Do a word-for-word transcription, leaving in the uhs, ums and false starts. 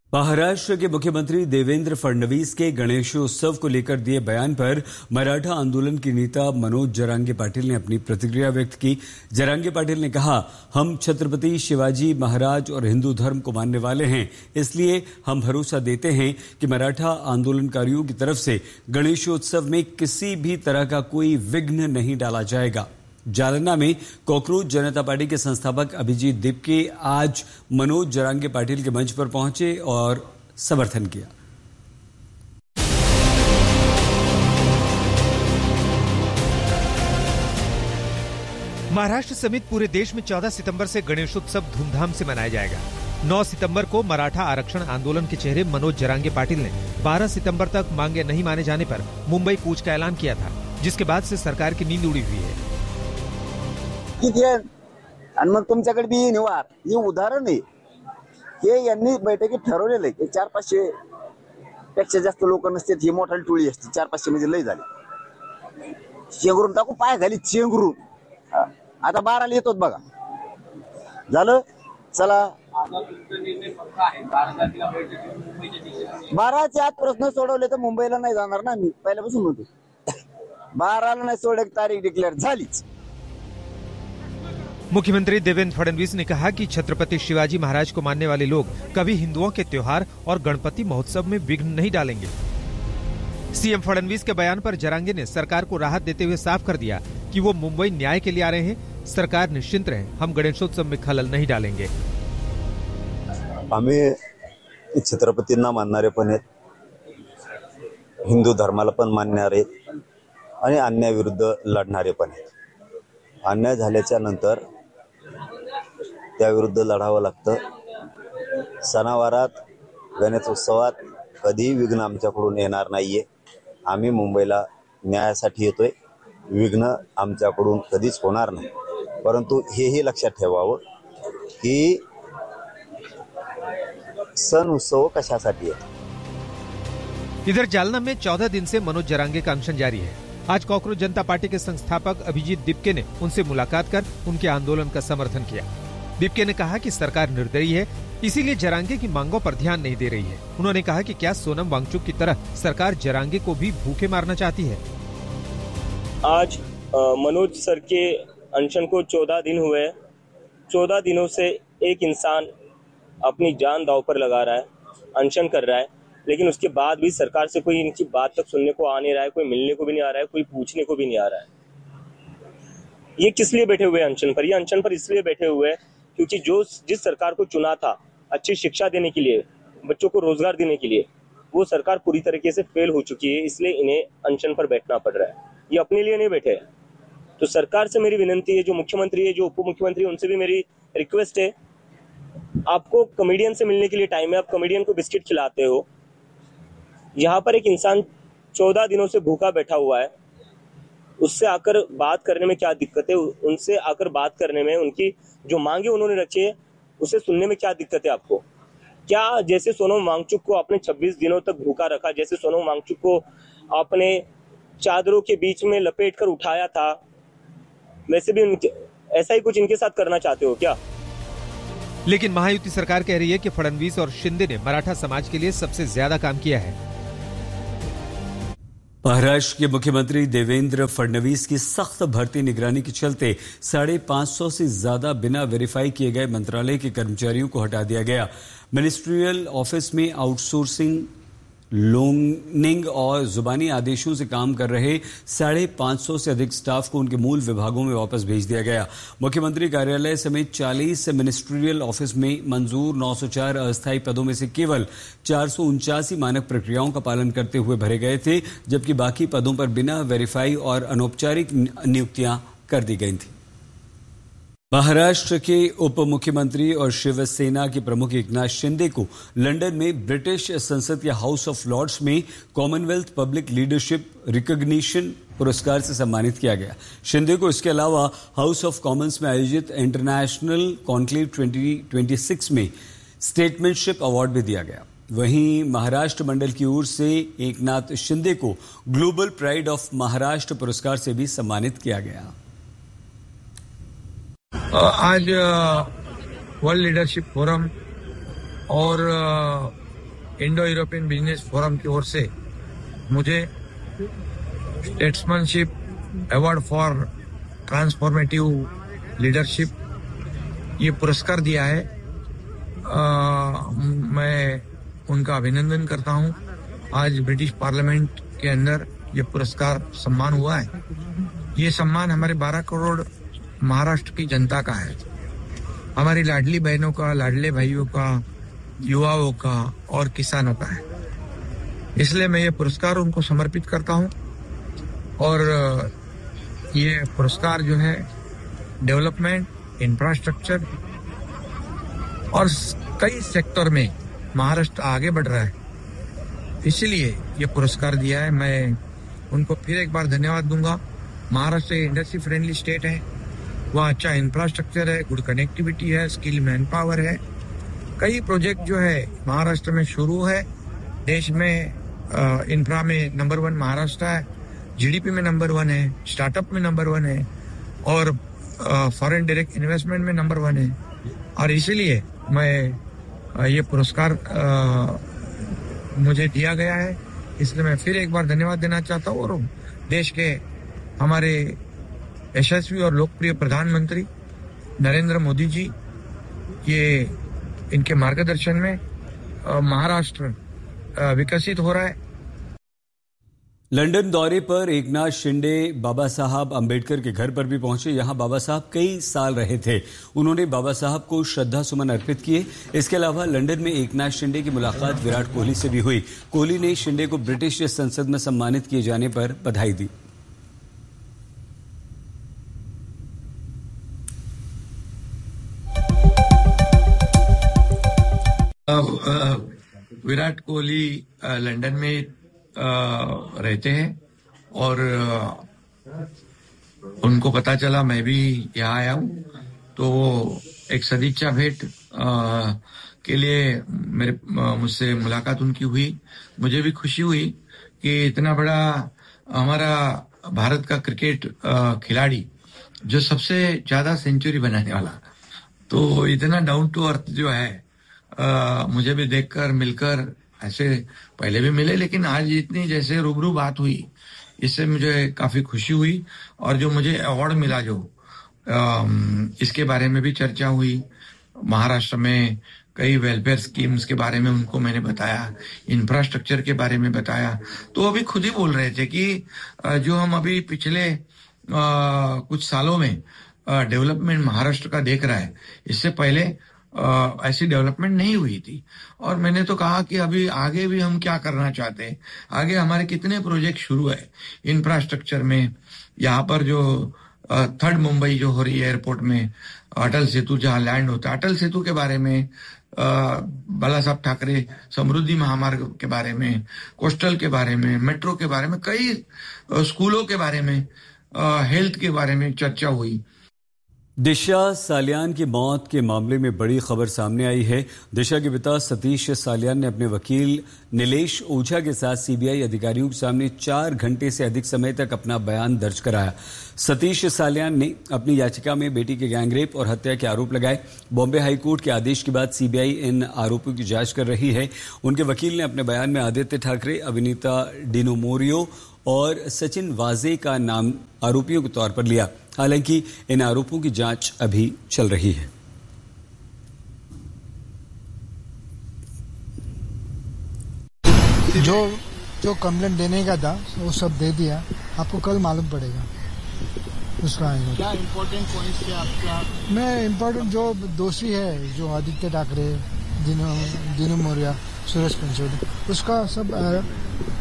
महाराष्ट्र के मुख्यमंत्री देवेंद्र फडणवीस के गणेशोत्सव को लेकर दिए बयान पर मराठा आंदोलन के नेता मनोज जरांगे पाटिल ने अपनी प्रतिक्रिया व्यक्त की। जरांगे पाटिल ने कहा, हम छत्रपति शिवाजी महाराज और हिंदू धर्म को मानने वाले हैं, इसलिए हम भरोसा देते हैं कि मराठा आंदोलनकारियों की तरफ से गणेशोत्सव में किसी भी तरह का कोई विघ्न नहीं डाला जाएगा। जालना में कॉकरोच जनता पार्टी के संस्थापक अभिजीत दिपके आज मनोज जरांगे पाटिल के मंच पर पहुंचे और समर्थन किया। महाराष्ट्र समेत पूरे देश में चौदह सितंबर से गणेशोत्सव धूमधाम से मनाया जाएगा। नौ सितंबर को मराठा आरक्षण आंदोलन के चेहरे मनोज जरांगे पाटिल ने बारह सितंबर तक मांगे नहीं माने जाने पर मुंबई कूच का ऐलान किया था, जिसके बाद से सरकार की नींद उड़ी हुई है। किती आहे आणि मग तुमच्याकडे बी निवार हे उदाहरण आहे हे यांनी बैठकीत ठरवलेलं आहे. चार पाचशे पेक्षा जास्त लोक नसते, ही मोठी टोळी असते. चार पाचशे म्हणजे लय झाले. चेंगरून टाकू पाय घाली चेंगरून. आता बाराला येतोच बघा. झालं चला. बाराच्या आत प्रश्न सोडवले तर मुंबईला नाही जाणार ना मी, पहिल्यापासून म्हणतो. बाराला नाही सोडले तारीख डिक्लेअर झालीच. मुख्यमंत्री देवेंद्र फडणवीस ने कहा कि छत्रपति शिवाजी महाराज को मानने वाले लोग कभी हिंदुओं के त्योहार और गणपति महोत्सव में विघ्न नहीं डालेंगे। सीएम फडणवीस के बयान पर जरांगे ने सरकार को राहत देते हुए साफ कर दिया कि वो मुंबई न्याय के लिए आ रहे हैं। सरकार निश्चिंत रहे, हम गणेशोत्सव में खलल नहीं डालेंगे। आम्ही छत्रपतींना मानणारे पण आहेत, हिंदू धर्माला पण मानणारे आणि अन्याय विरुद्ध लढणारे पण आहेत। अन्याय झाल्याच्या नंतर त्याविरुद्ध लढावं लागतं। सणावारात गणेशोत्सवात कधीही विघ्न आमच्याकडून येणार नाहीये। आम्ही मुंबईला न्यायासाठी येतोय, विघ्न आमच्याकडून कधीच होणार नाही। परंतु हेही लक्षात ठेवावं की सण उत्सव कशासाठी आहे। इधर जालना में चौदह दिन से मनोज जरांगे का अनशन जारी है। आज कॉकरोच जनता पार्टी के संस्थापक अभिजीत दिपके ने उनसे मुलाकात कर उनके आंदोलन का समर्थन किया। दिपके ने कहा कि सरकार निर्दयी है, इसीलिए जरांगे की मांगों पर ध्यान नहीं दे रही है। उन्होंने कहा कि क्या सोनम वांगचुक की तरह सरकार जरांगे को भी भूखे मारना चाहती है। आज मनोज सर के अनशन को चौदह दिन हुए। चौदह दिनों से एक इंसान अपनी जान दांव पर लगा रहा है, अनशन कर रहा है, लेकिन उसके बाद भी सरकार से कोई इनकी बात तक सुनने को आ नहीं रहा है, कोई मिलने को भी नहीं आ रहा है, कोई पूछने को भी नहीं आ रहा है। ये किस लिए बैठे हुए हैं अनशन पर? ये अनशन पर इसलिए बैठे हुए हैं क्योंकि जो जिस सरकार को चुना था अच्छी शिक्षा देने के लिए, बच्चों को रोजगार देने के लिए, वो सरकार पूरी तरीके से फेल हो चुकी है। इसलिए इन्हें अनशन पर बैठना पड़ रहा है। ये अपने लिए नहीं बैठे हैं। तो सरकार से मेरी विनती है, जो मुख्यमंत्री है, जो उप मुख्यमंत्री, उनसे भी मेरी रिक्वेस्ट है, आपको कॉमेडियन से मिलने के लिए टाइम है, आप कॉमेडियन को बिस्किट खिलाते हो। यहाँ पर एक इंसान चौदह दिनों से भूखा बैठा हुआ है, उससे आकर बात करने में क्या दिक्कत है? उनसे आकर बात करने में, उनकी जो मांगे उन्होंने रखी है उसे सुनने में क्या दिक्कत है आपको? क्या जैसे सोनम वांगचुक को आपने छब्बीस दिनों तक भूखा रखा, जैसे सोनम वांगचुक को आपने चादरों के बीच में लपेट कर उठाया था, वैसे भी उनके ऐसा ही कुछ इनके साथ करना चाहते हो क्या? लेकिन महायुति सरकार कह रही है कि फडणवीस और शिंदे ने मराठा समाज के लिए सबसे ज्यादा काम किया है। महाराष्ट्र के मुख्यमंत्री देवेंद्र फडणवीस की सख्त भर्ती निगरानी के चलते साढ़े पांच सौ से ज्यादा बिना वेरीफाई किए गए मंत्रालय के कर्मचारियों को हटा दिया गया। मिनिस्ट्रियल ऑफिस में आउटसोर्सिंग, लोनिंग और जुबानी आदेशों से काम कर रहे साढ़े पांच सौ से अधिक स्टाफ को उनके मूल विभागों में वापस भेज दिया गया। मुख्यमंत्री कार्यालय समेत चालीस मिनिस्ट्रियल ऑफिस में मंजूर नौ सौ चार अस्थायी पदों में से केवल चार सौ उनचासी मानक प्रक्रियाओं का पालन करते हुए भरे गए थे, जबकि बाकी पदों पर बिना वेरीफाई और अनौपचारिक नियुक्तियां कर दी गई थी। महाराष्ट्र के उप मुख्यमंत्री और शिवसेना के प्रमुख एकनाथ शिंदे को लंदन में ब्रिटिश संसद या हाउस ऑफ लॉर्ड्स में कॉमनवेल्थ पब्लिक लीडरशिप रिकॉग्निशन पुरस्कार से सम्मानित किया गया। शिंदे को इसके अलावा हाउस ऑफ कॉमन्स में आयोजित इंटरनेशनल कॉन्क्लेव दो हज़ार छब्बीस में स्टेटमेंटशिप अवार्ड भी दिया गया। वहीं महाराष्ट्र मंडल की ओर से एकनाथ शिंदे को ग्लोबल प्राइड ऑफ महाराष्ट्र पुरस्कार से भी सम्मानित किया गया। आज वर्ल्ड लीडरशिप फोरम और इंडो यूरोपियन बिजनेस फोरम की ओर से मुझे statesmanship award for transformative leadership ये पुरस्कार दिया है। आ, मैं उनका अभिनंदन करता हूं। आज ब्रिटिश पार्लियामेंट के अंदर ये पुरस्कार सम्मान हुआ है। ये सम्मान हमारे बारह करोड़ महाराष्ट्र की जनता का है, हमारी लाडली बहनों का, लाडले भाइयों का, युवाओं का और किसानों का है। इसलिए मैं ये पुरस्कार उनको समर्पित करता हूं। और ये पुरस्कार जो है डेवलपमेंट, इंफ्रास्ट्रक्चर और कई सेक्टर में महाराष्ट्र आगे बढ़ रहा है, इसलिए ये पुरस्कार दिया है। मैं उनको फिर एक बार धन्यवाद दूंगा। महाराष्ट्र इंडस्ट्री फ्रेंडली स्टेट है, वहाँ अच्छा इंफ्रास्ट्रक्चर है, गुड कनेक्टिविटी है, स्किल मैन पावर है। कई प्रोजेक्ट जो है महाराष्ट्र में शुरू है। देश में इंफ्रा में नंबर वन महाराष्ट्र है, जीडीपी में नंबर वन है, स्टार्टअप में नंबर वन है और फॉरेन डायरेक्ट इन्वेस्टमेंट में नंबर वन है। और इसीलिए मैं ये पुरस्कार आ, मुझे दिया गया है, इसलिए मैं फिर एक बार धन्यवाद देना चाहता हूँ। और देश के हमारे यशस्वी और लोकप्रिय प्रधानमंत्री नरेंद्र मोदी जी, ये इनके मार्गदर्शन में महाराष्ट्र विकसित हो रहा है। लंदन दौरे पर एकनाथ शिंदे बाबा साहब अंबेडकर के घर पर भी पहुंचे। यहां बाबा साहब कई साल रहे थे। उन्होंने बाबा साहब को श्रद्धा सुमन अर्पित किए। इसके अलावा लंदन में एकनाथ शिंदे की मुलाकात विराट कोहली से भी हुई। कोहली ने शिंदे को ब्रिटिश संसद में सम्मानित किए जाने पर बधाई दी। विराट कोहली लंदन में रहते हैं और उनको पता चला मैं भी यहाँ आया हूँ, तो एक सदिच्छा भेंट के लिए मेरे मुझसे मुलाकात उनकी हुई। मुझे भी खुशी हुई कि इतना बड़ा हमारा भारत का क्रिकेट खिलाड़ी जो सबसे ज्यादा सेंचुरी बनाने वाला, तो इतना डाउन टू अर्थ जो है, आ, मुझे भी देखकर मिलकर, ऐसे पहले भी मिले लेकिन आज इतनी जैसे रूबरू बात हुई, इससे मुझे काफी खुशी हुई। और जो मुझे अवार्ड मिला जो आ, इसके बारे में भी चर्चा हुई। महाराष्ट्र में कई वेलफेयर स्कीम्स के बारे में उनको मैंने बताया, इंफ्रास्ट्रक्चर के बारे में बताया। तो वो भी खुद ही बोल रहे थे कि जो हम अभी पिछले आ, कुछ सालों में डेवलपमेंट महाराष्ट्र का देख रहा है, इससे पहले Uh, ऐसी डेवलपमेंट नहीं हुई थी। और मैंने तो कहा कि अभी आगे भी हम क्या करना चाहते हैं, आगे हमारे कितने प्रोजेक्ट शुरू है इंफ्रास्ट्रक्चर में। यहाँ पर जो थर्ड मुंबई जो हो रही है एयरपोर्ट में, अटल सेतु जहाँ लैंड होता है, अटल सेतु के बारे में, बाला साहब ठाकरे समृद्धि महामार्ग के बारे में, कोस्टल के बारे में, मेट्रो के बारे में, कई स्कूलों के बारे में, हेल्थ के बारे में चर्चा हुई। दिशा सालियान की मौत के मामले में बड़ी खबर सामने आई है। दिशा के पिता सतीश सालियान ने अपने वकील नीलेश ओझा के साथ सीबीआई अधिकारियों के सामने चार घंटे से अधिक समय तक अपना बयान दर्ज कराया। सतीश सालियान ने अपनी याचिका में बेटी के गैंगरेप और हत्या के आरोप लगाए। बॉम्बे हाईकोर्ट के आदेश के बाद सीबीआई इन आरोपों की जांच कर रही है। उनके वकील ने अपने बयान में आदित्य ठाकरे, अविनीता डिनोमोरियो और सचिन वाजे का नाम आरोपियों के तौर पर लिया। हालांकि इन आरोपों की जांच अभी चल रही है। जो जो कंप्लेंट देने का था वो सब दे दिया, आपको कल मालूम पड़ेगा उसका आएगा। क्या इम्पोर्टेंट पॉइंट्स थे आपका? मैं इम्पोर्टेंट जो दोषी है, जो आदित्य ठाकरे, दिनो दिनो मौर्य, सुरेश पंचोली, उसका सब